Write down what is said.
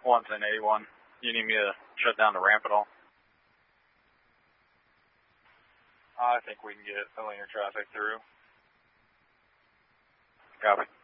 11081. You need me to shut down the ramp at all? I think we can get a linear traffic through. Copy.